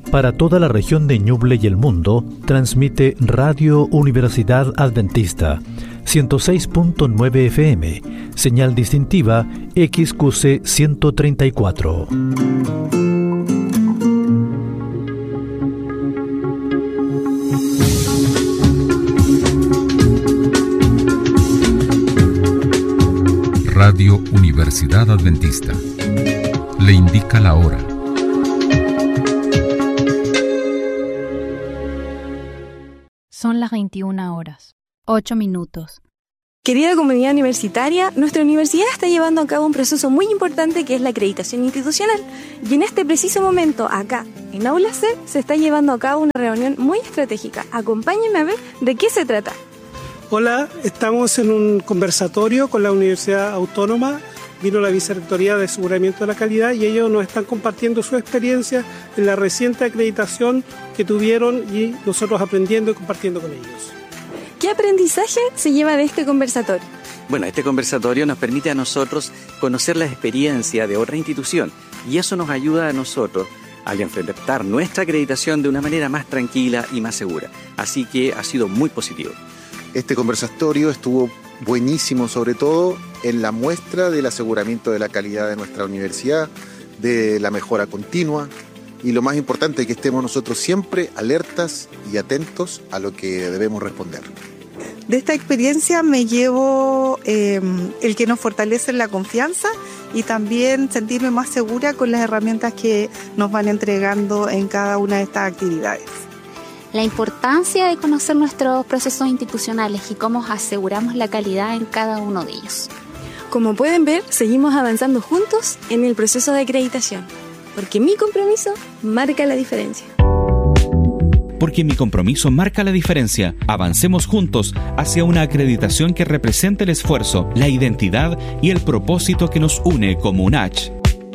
Para toda la región de Ñuble y el mundo, transmite Radio Universidad Adventista, 106.9 FM, señal distintiva XQC 134. Radio Universidad Adventista le indica la hora. Son las 21 horas, 8 minutos. Querida comunidad universitaria, nuestra universidad está llevando a cabo un proceso muy importante que es la acreditación institucional. Y en este preciso momento, acá, en Aula C, se está llevando a cabo una reunión muy estratégica. Acompáñenme a ver de qué se trata. Hola, estamos en un conversatorio con la Universidad Autónoma. Vino la Vicerrectoría de Aseguramiento de la Calidad y ellos nos están compartiendo su experiencia en la reciente acreditación que tuvieron y nosotros aprendiendo y compartiendo con ellos. ¿Qué aprendizaje se lleva de este conversatorio? Bueno, este conversatorio nos permite a nosotros conocer la experiencia de otra institución y eso nos ayuda a nosotros al enfrentar nuestra acreditación de una manera más tranquila y más segura. Así que ha sido muy positivo. Este conversatorio estuvo buenísimo, sobre todo en la muestra del aseguramiento de la calidad de nuestra universidad, de la mejora continua y lo más importante, que estemos nosotros siempre alertas y atentos a lo que debemos responder. De esta experiencia me llevo el que nos fortalece la confianza y también sentirme más segura con las herramientas que nos van entregando en cada una de estas actividades. La importancia de conocer nuestros procesos institucionales y cómo aseguramos la calidad en cada uno de ellos. Como pueden ver, seguimos avanzando juntos en el proceso de acreditación, porque mi compromiso marca la diferencia. Porque mi compromiso marca la diferencia. Avancemos juntos hacia una acreditación que represente el esfuerzo, la identidad y el propósito que nos une como UNACH.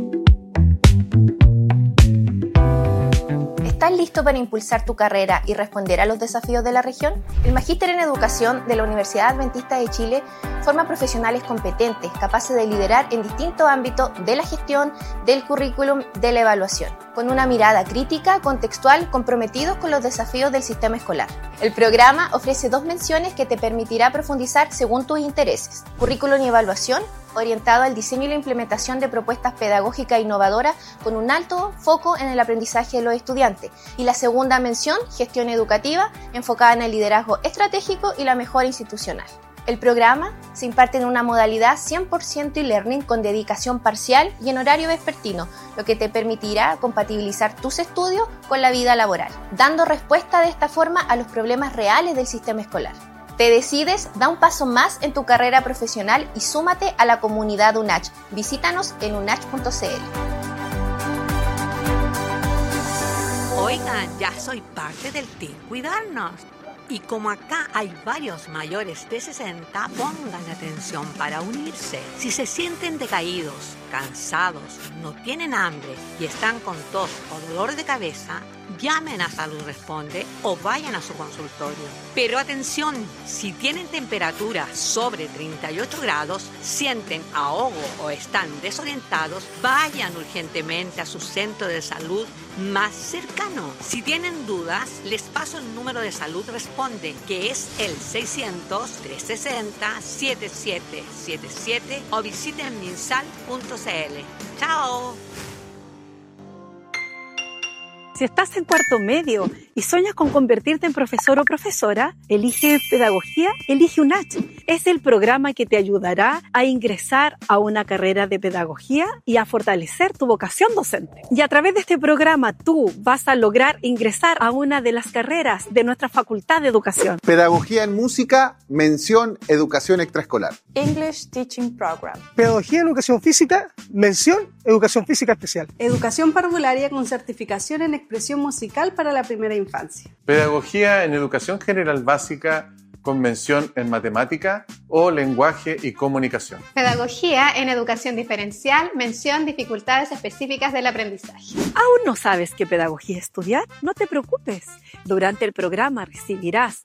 ¿Estás listo para impulsar tu carrera y responder a los desafíos de la región? El Magíster en Educación de la Universidad Adventista de Chile forma profesionales competentes, capaces de liderar en distintos ámbitos de la gestión, del currículum, de la evaluación, con una mirada crítica, contextual, comprometidos con los desafíos del sistema escolar. El programa ofrece 2 menciones que te permitirá profundizar según tus intereses: currículum y evaluación, orientado al diseño y la implementación de propuestas pedagógicas innovadoras con un alto foco en el aprendizaje de los estudiantes. Y la segunda mención, gestión educativa, enfocada en el liderazgo estratégico y la mejora institucional. El programa se imparte en una modalidad 100% e-learning con dedicación parcial y en horario vespertino, lo que te permitirá compatibilizar tus estudios con la vida laboral, dando respuesta de esta forma a los problemas reales del sistema escolar. ¿Te decides? Da un paso más en tu carrera profesional y súmate a la comunidad UNACH. Visítanos en unach.cl. Oigan, ya soy parte del Team Cuidarnos. Y como acá hay varios mayores de 60, pongan atención para unirse. Si se sienten decaídos, cansados, no tienen hambre y están con tos o dolor de cabeza, llamen a Salud Responde o vayan a su consultorio. Pero atención, si tienen temperatura sobre 38 grados, sienten ahogo o están desorientados, vayan urgentemente a su centro de salud más cercano. Si tienen dudas, les paso el número de Salud Responde, que es el 600-360-7777 o visiten minsal.cl. ¡Chao! Si estás en cuarto medio y sueñas con convertirte en profesor o profesora, elige Pedagogía, elige UNACH. Es el programa que te ayudará a ingresar a una carrera de pedagogía y a fortalecer tu vocación docente. Y a través de este programa tú vas a lograr ingresar a una de las carreras de nuestra Facultad de Educación. Pedagogía en música, mención educación extraescolar. English Teaching Program. Pedagogía en educación física, mención educación física especial. Educación parvularia con certificación en expresión musical para la primera infancia. Pedagogía en educación general básica con mención en matemática o lenguaje y comunicación. Pedagogía en educación diferencial, mención dificultades específicas del aprendizaje. ¿Aún no sabes qué pedagogía estudiar? No te preocupes. Durante el programa recibirás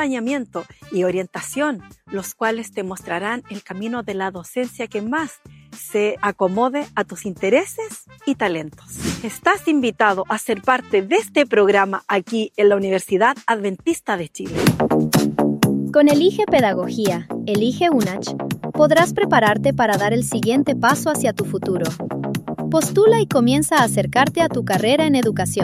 acompañamiento y orientación, los cuales te mostrarán el camino de la docencia que más se acomode a tus intereses y talentos. Estás invitado a ser parte de este programa aquí en la Universidad Adventista de Chile. Con Elige Pedagogía, Elige UNACH, podrás prepararte para dar el siguiente paso hacia tu futuro. Postula y comienza a acercarte a tu carrera en educación.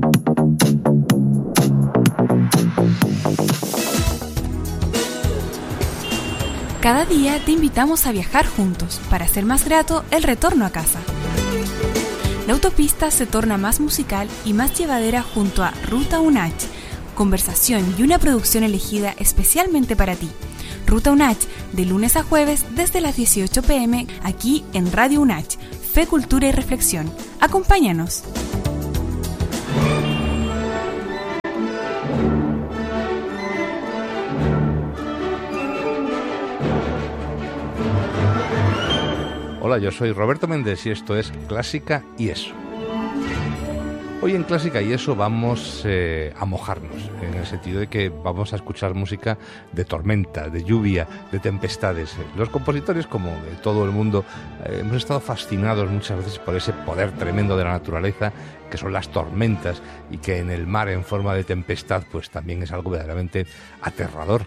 Cada día te invitamos a viajar juntos para hacer más grato el retorno a casa. La autopista se torna más musical y más llevadera junto a Ruta UNACH, conversación y una producción elegida especialmente para ti. Ruta UNACH, de lunes a jueves desde las 18 p.m. aquí en Radio UNACH, Fe, Cultura y Reflexión. Acompáñanos. Hola, yo soy Roberto Méndez y esto es Clásica y Eso. Hoy en Clásica y Eso vamos a mojarnos, en el sentido de que vamos a escuchar música de tormenta, de lluvia, de tempestades. Los compositores, como de todo el mundo, hemos estado fascinados muchas veces por ese poder tremendo de la naturaleza, que son las tormentas, y que en el mar en forma de tempestad pues también es algo verdaderamente aterrador.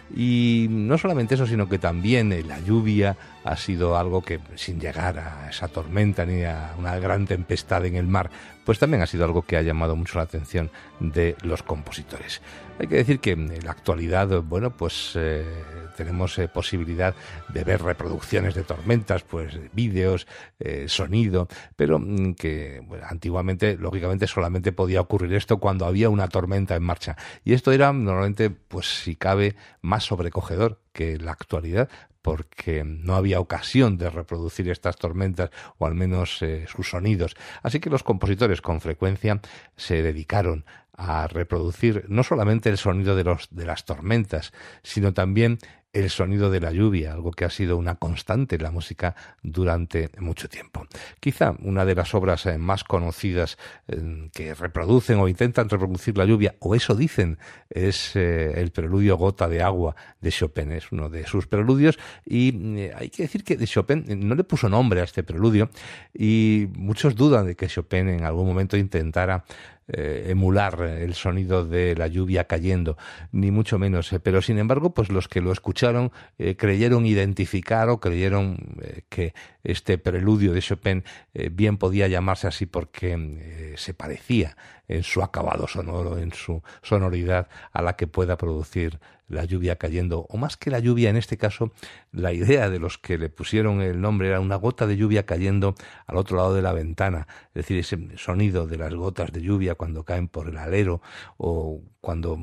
Y no solamente eso, sino que también la lluvia ha sido algo que, sin llegar a esa tormenta ni a una gran tempestad en el mar, pues también ha sido algo que ha llamado mucho la atención de los compositores. Hay que decir que en la actualidad, bueno, pues tenemos posibilidad de ver reproducciones de tormentas, pues vídeos, sonido, pero que bueno, antiguamente, lógicamente, solamente podía ocurrir esto cuando había una tormenta en marcha. Y esto era normalmente, pues si cabe, más sobrecogedor que la actualidad, porque no había ocasión de reproducir estas tormentas, o al menos sus sonidos. Así que los compositores con frecuencia se dedicaron a reproducir no solamente el sonido de las tormentas, sino también el sonido de la lluvia, algo que ha sido una constante en la música durante mucho tiempo. Quizá una de las obras más conocidas que reproducen o intentan reproducir la lluvia, o eso dicen, es el preludio Gota de agua de Chopin. Es uno de sus preludios, y hay que decir que Chopin no le puso nombre a este preludio, y muchos dudan de que Chopin en algún momento intentara emular el sonido de la lluvia cayendo, ni mucho menos, pero sin embargo, pues los que lo escucharon creyeron identificar, o creyeron que este preludio de Chopin bien podía llamarse así porque se parecía en su acabado sonoro, en su sonoridad, a la que pueda producir la lluvia cayendo, o más que la lluvia en este caso, la idea de los que le pusieron el nombre era una gota de lluvia cayendo al otro lado de la ventana, es decir, ese sonido de las gotas de lluvia cuando caen por el alero, o cuando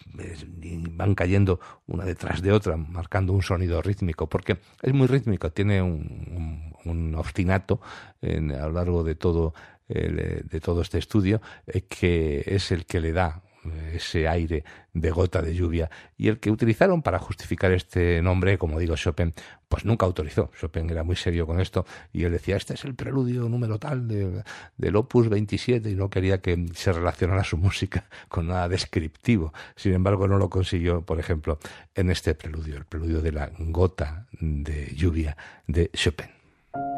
van cayendo una detrás de otra, marcando un sonido rítmico, porque es muy rítmico, tiene un ostinato a lo largo de todo este estudio, que es el que le da ese aire de gota de lluvia, y el que utilizaron para justificar este nombre, como digo, Chopin, pues nunca autorizó. Chopin era muy serio con esto, y él decía, este es el preludio número tal del Opus 27, y no quería que se relacionara su música con nada descriptivo. Sin embargo, no lo consiguió, por ejemplo, en este preludio, el preludio de la gota de lluvia de Chopin.